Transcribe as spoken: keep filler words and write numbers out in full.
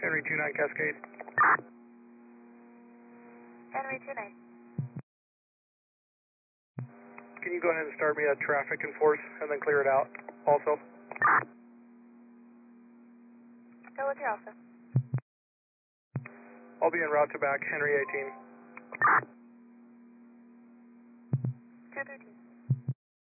Henry two nine Cascade. Henry two nine. Can you go ahead and start me a traffic enforce and then clear it out also? Go with your Alpha. I'll be en route to back Henry eighteen. two thirteen.